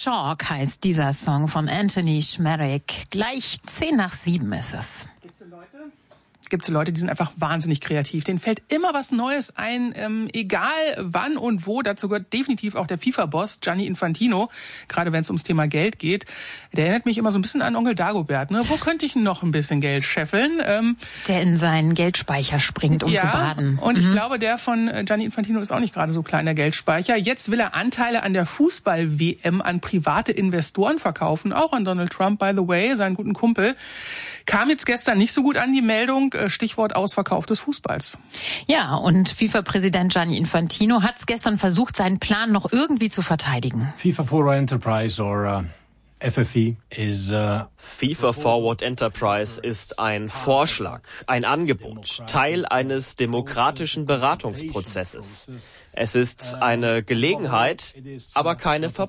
Chalk heißt dieser Song von Anthony Schmerek. Gleich 6:10 ist es. Gibt es Leute, die sind einfach wahnsinnig kreativ. Denen fällt immer was Neues ein, egal wann und wo. Dazu gehört definitiv auch der FIFA-Boss Gianni Infantino, gerade wenn es ums Thema Geld geht. Der erinnert mich immer so ein bisschen an Onkel Dagobert. Ne? Wo könnte ich noch ein bisschen Geld scheffeln? Der in seinen Geldspeicher springt, um zu baden. Und ich glaube, der von Gianni Infantino ist auch nicht gerade so klein, der Geldspeicher. Jetzt will er Anteile an der Fußball-WM an private Investoren verkaufen, auch an Donald Trump, by the way, seinen guten Kumpel. Kam jetzt gestern nicht so gut an, die Meldung, Stichwort Ausverkauf des Fußballs. Ja, und FIFA-Präsident Gianni Infantino hat es gestern versucht, seinen Plan noch irgendwie zu verteidigen. FIFA Forward Enterprise or FFE is FIFA Forward Enterprise ist ein Vorschlag, ein Angebot, Teil eines demokratischen Beratungsprozesses. Es ist eine Gelegenheit, aber keine Verpflichtung.